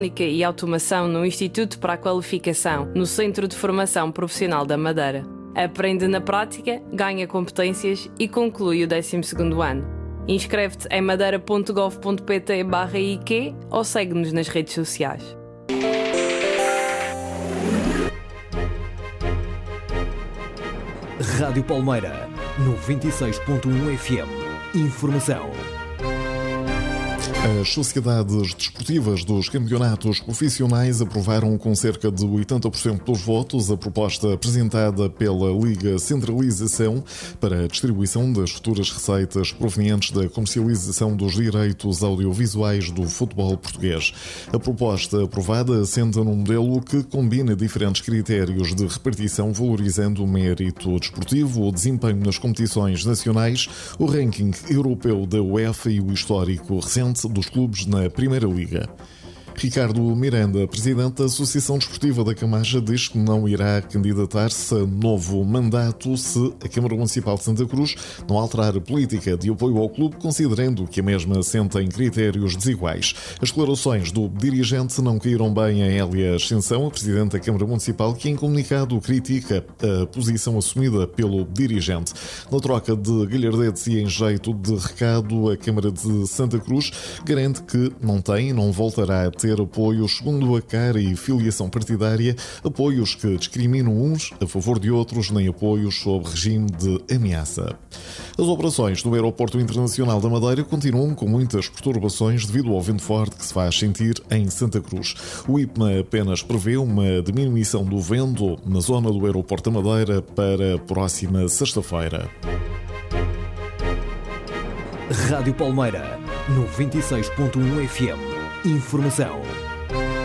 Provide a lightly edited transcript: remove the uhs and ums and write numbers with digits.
e automação no Instituto para a Qualificação, no Centro de Formação Profissional da Madeira. Aprende na prática, ganha competências e conclui o 12º ano. Inscreve-te em madeira.gov.pt/IQ ou segue-nos nas redes sociais. Rádio Palmeira, 96.1 FM. Informação. As sociedades desportivas dos campeonatos profissionais aprovaram com cerca de 80% dos votos a proposta apresentada pela Liga Centralização para a distribuição das futuras receitas provenientes da comercialização dos direitos audiovisuais do futebol português. A proposta aprovada assenta num modelo que combina diferentes critérios de repartição, valorizando o mérito desportivo, o desempenho nas competições nacionais, o ranking europeu da UEFA e o histórico recente dos clubes na Primeira Liga. Ricardo Miranda, presidente da Associação Desportiva da Camacha, diz que não irá candidatar-se a novo mandato se a Câmara Municipal de Santa Cruz não alterar a política de apoio ao clube, considerando que a mesma assenta em critérios desiguais. As declarações do dirigente não caíram bem a Hélia Ascensão, a presidente da Câmara Municipal, que em comunicado critica a posição assumida pelo dirigente. Na troca de galhardetes e em jeito de recado, a Câmara de Santa Cruz garante que não tem e não voltará a ter apoios segundo a cara e filiação partidária, apoios que discriminam uns a favor de outros, nem apoios sob regime de ameaça. As operações no Aeroporto Internacional da Madeira continuam com muitas perturbações devido ao vento forte que se faz sentir em Santa Cruz. O IPMA apenas prevê uma diminuição do vento na zona do Aeroporto da Madeira para a próxima sexta-feira. Rádio Palmeira, 96.1 FM. Informação.